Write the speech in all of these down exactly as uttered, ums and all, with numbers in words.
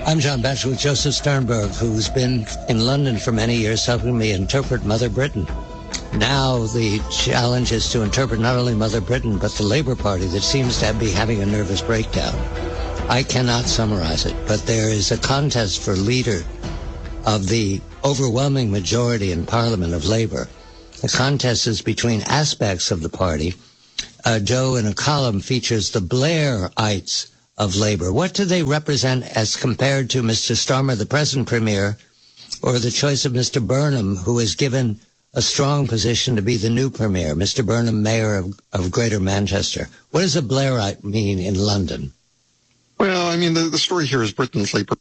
I'm John Batchelor with Joseph Sternberg, who's been in London for many years helping me interpret Mother Britain. Now the challenge is to interpret not only Mother Britain, but the Labour Party that seems to be having a nervous breakdown. I cannot summarize it, but there is a contest for leader of the overwhelming majority in Parliament of Labour. The contest is between aspects of the party. Uh, Joe, in a column, features the Blairites of Labour. What do they represent as compared to Mister Starmer, the present Premier, or the choice of Mister Burnham, who is given a strong position to be the new Premier, Mister Burnham, Mayor of, of Greater Manchester? What does a Blairite mean in London? Well, I mean, the, the story here is Britain's Labour.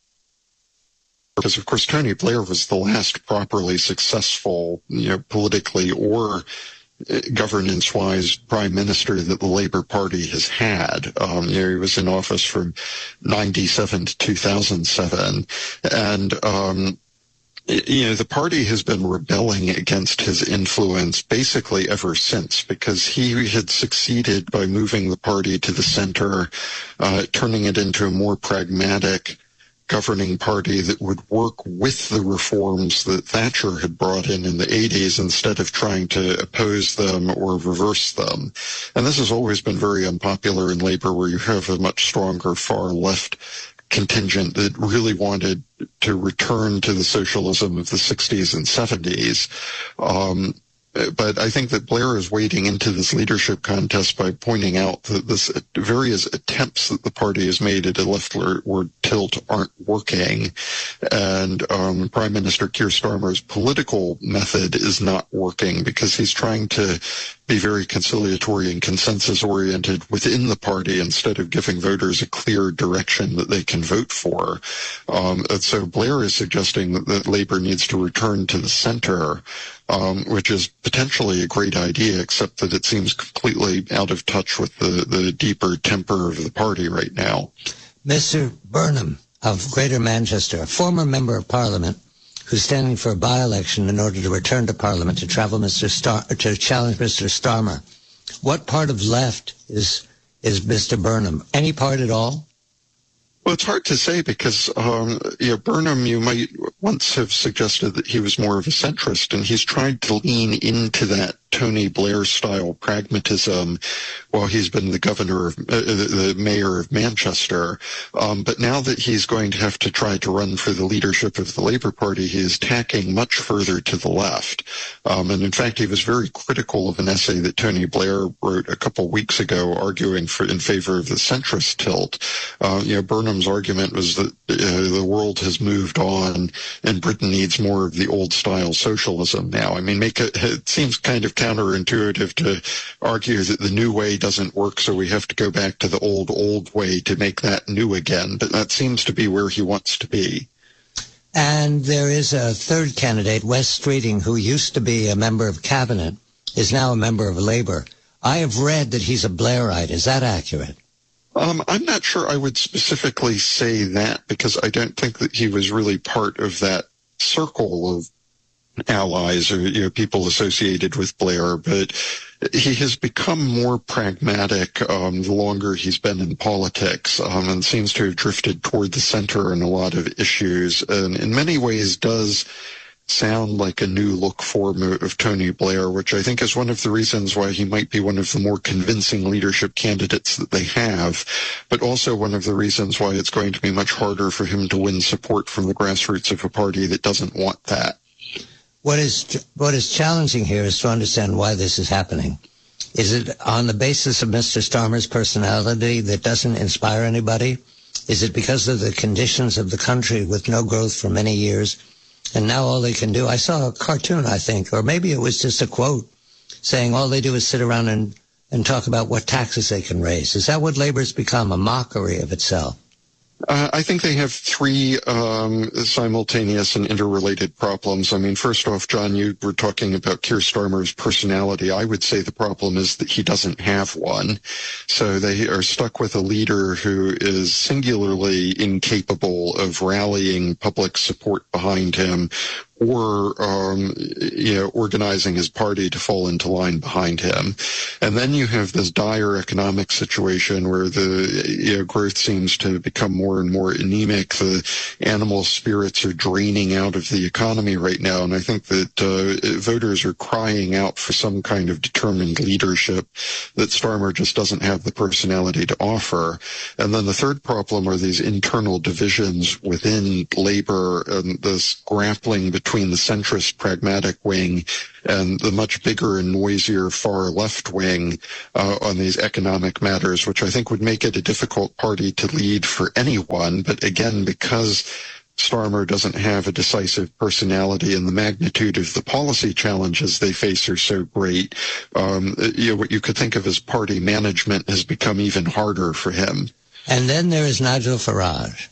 Because, of course, Tony Blair was the last properly successful, you know, politically or governance-wise prime minister that the Labour Party has had. Um, you know, he was in office from ninety-seven to two thousand seven, and um, you know, the party has been rebelling against his influence basically ever since, because he had succeeded by moving the party to the center, uh, turning it into a more pragmatic governing party that would work with the reforms that Thatcher had brought in in the eighties instead of trying to oppose them or reverse them. And this has always been very unpopular in Labour, where you have a much stronger far left contingent that really wanted to return to the socialism of the sixties and seventies. Um, But I think that Blair is wading into this leadership contest by pointing out that this various attempts that the party has made at a leftward tilt aren't working. And um, Prime Minister Keir Starmer's political method is not working, because he's trying to be very conciliatory and consensus-oriented within the party instead of giving voters a clear direction that they can vote for. Um, and so Blair is suggesting that, that Labour needs to return to the center, um, which is potentially a great idea, except that it seems completely out of touch with the, the deeper temper of the party right now. Mister Burnham of Greater Manchester, a former member of Parliament, who's standing for a by-election in order to return to Parliament to travel Mister Star to challenge Mister Starmer. What part of left is is Mister Burnham? Any part at all? Well, it's hard to say, because um, you know, Burnham, you might once have suggested that he was more of a centrist, and he's tried to lean into that Tony Blair-style pragmatism while he's been the governor of, uh, the mayor of Manchester. Um, but now that he's going to have to try to run for the leadership of the Labour Party, he is tacking much further to the left. Um, and in fact, he was very critical of an essay that Tony Blair wrote a couple weeks ago, arguing for in favor of the centrist tilt. Uh, you know, Burnham's argument was that uh, the world has moved on and Britain needs more of the old-style socialism now. I mean, make it, it seems kind of counterintuitive to argue that the new way doesn't work, so we have to go back to the old, old way to make that new again. But that seems to be where he wants to be. And there is a third candidate, Wes Streeting, who used to be a member of Cabinet, is now a member of Labour. I have read that he's a Blairite. Is that accurate? Um, I'm not sure I would specifically say that, because I don't think that he was really part of that circle of allies or, you know, people associated with Blair, but he has become more pragmatic um, the longer he's been in politics, um, and seems to have drifted toward the center in a lot of issues, and in many ways does sound like a new look form of Tony Blair, which I think is one of the reasons why he might be one of the more convincing leadership candidates that they have, but also one of the reasons why it's going to be much harder for him to win support from the grassroots of a party that doesn't want that. What is what is challenging here is to understand why this is happening. Is it on the basis of Mister Starmer's personality that doesn't inspire anybody? Is it because of the conditions of the country with no growth for many years, and now all they can do? I saw a cartoon, I think, or maybe it was just a quote, saying all they do is sit around and, and talk about what taxes they can raise. Is that what Labour's become, a mockery of itself? Uh, I think they have three um, simultaneous and interrelated problems. I mean, first off, John, you were talking about Keir Starmer's personality. I would say the problem is that he doesn't have one. So they are stuck with a leader who is singularly incapable of rallying public support behind him or um, you know, organizing his party to fall into line behind him. And then you have this dire economic situation where the you know, growth seems to become more and more anemic. The animal spirits are draining out of the economy right now, and I think that uh, voters are crying out for some kind of determined leadership that Starmer just doesn't have the personality to offer. And then the third problem are these internal divisions within labor and this grappling between between the centrist pragmatic wing and the much bigger and noisier far left wing uh, on these economic matters, which I think would make it a difficult party to lead for anyone. But again, because Starmer doesn't have a decisive personality and the magnitude of the policy challenges they face are so great, um, you know, what you could think of as party management has become even harder for him. And then there is Nigel Farage.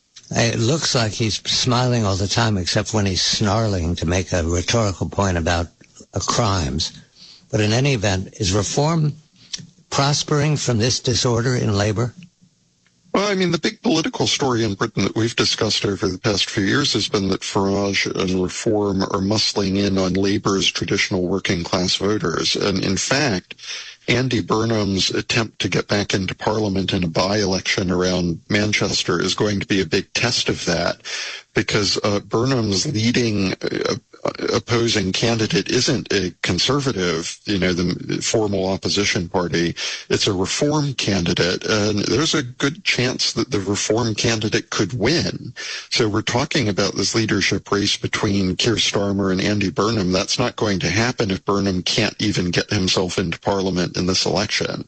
It looks like he's smiling all the time, except when he's snarling to make a rhetorical point about uh, crimes. But in any event, is reform prospering from this disorder in labor? Well, I mean, the big political story in Britain that we've discussed over the past few years has been that Farage and Reform are muscling in on Labour's traditional working class voters. And in fact, Andy Burnham's attempt to get back into Parliament in a by-election around Manchester is going to be a big test of that, because uh, Burnham's leading uh, opposing candidate isn't a conservative, you know, the formal opposition party. It's a Reform candidate, and there's a good chance that the Reform candidate could win. So we're talking about this leadership race between Keir Starmer and Andy Burnham. That's not going to happen if Burnham can't even get himself into Parliament in this election.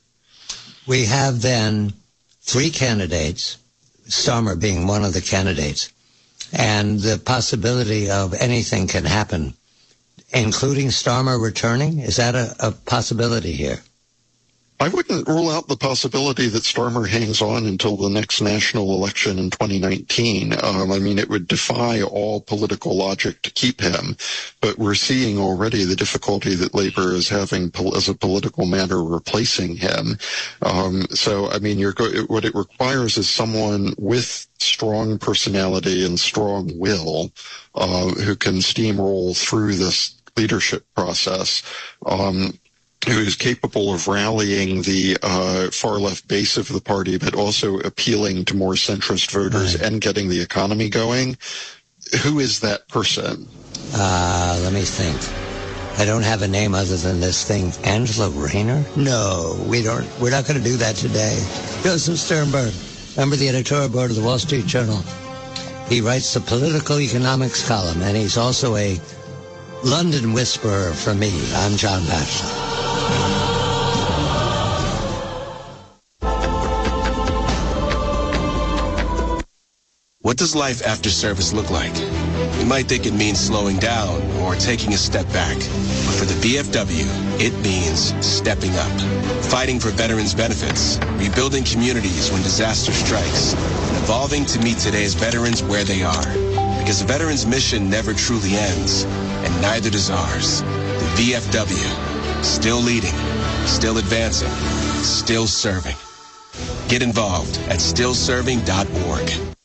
We have then three candidates, Starmer being one of the candidates, and the possibility of anything can happen, including Starmer returning. Is that a, a possibility here? I wouldn't rule out the possibility that Starmer hangs on until the next national election in twenty nineteen. Um, I mean, it would defy all political logic to keep him, but we're seeing already the difficulty that Labour is having pol- as a political matter replacing him. Um, so, I mean, you're go- what it requires is someone with strong personality and strong will uh, who can steamroll through this leadership process. Um, who is capable of rallying the uh, far-left base of the party, but also appealing to more centrist voters right. and getting the economy going. Who is that person? Uh, let me think. I don't have a name other than this thing. Angela Rayner? No, we don't. We're not going to do that today. Joseph Sternberg, member of the editorial board of the Wall Street Journal. He writes the political economics column, and he's also a London whisperer for me. I'm John Batchelor. What does life after service look like? You might think it means slowing down or taking a step back. But for the V F W, it means stepping up. Fighting for veterans' benefits, rebuilding communities when disaster strikes, and evolving to meet today's veterans where they are. Because a veteran's mission never truly ends, and neither does ours. The V F W, still leading, still advancing, still serving. Get involved at still serving dot org.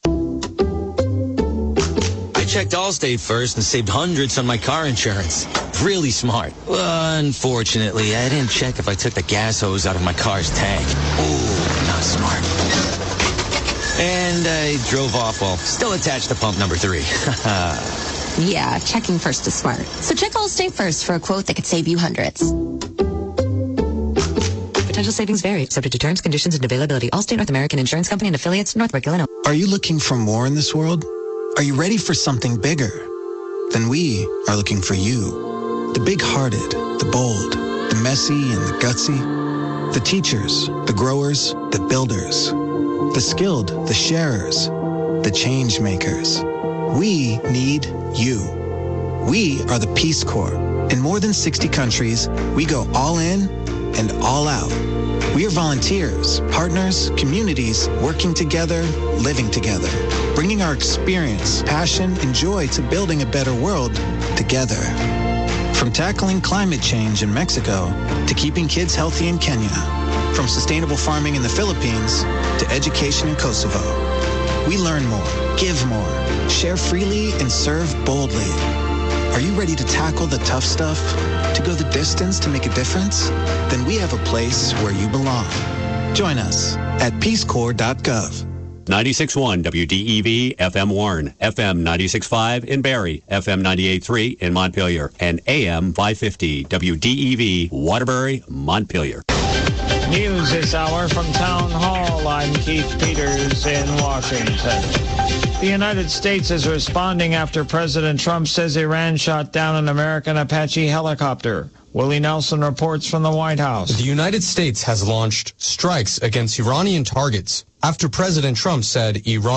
I checked Allstate first and saved hundreds on my car insurance. Really smart. Well, unfortunately, I didn't check if I took the gas hose out of my car's tank. Ooh, not smart. And I drove off while still attached to pump number three. Yeah, checking first is smart. So check Allstate first for a quote that could save you hundreds. Potential savings vary, subject to terms, conditions, and availability. Allstate North American Insurance Company and affiliates, Northbrook, Illinois. Are you looking for more in this world? Are you ready for something bigger? Then we are looking for you. The big-hearted, the bold, the messy and the gutsy. The teachers, the growers, the builders. The skilled, the sharers, the change makers. We need you. We are the Peace Corps. In more than sixty countries, we go all in and all out. We are volunteers, partners, communities, working together, living together, bringing our experience, passion, and joy to building a better world together. From tackling climate change in Mexico to keeping kids healthy in Kenya, from sustainable farming in the Philippines to education in Kosovo. We learn more, give more, share freely, and serve boldly. Are you ready to tackle the tough stuff? To go the distance to make a difference? Then we have a place where you belong. Join us at peace corps dot gov. ninety-six point one W D E V F M Warren, F M ninety-six point five in Barrie, F M ninety-eight point three in Montpelier, and A M five fifty W D E V Waterbury, Montpelier. News this hour from Town Hall. I'm Keith Peters in Washington. The United States is responding after President Trump says Iran shot down an American Apache helicopter. Willie Nelson reports from the White House. The United States has launched strikes against Iranian targets after President Trump said Iran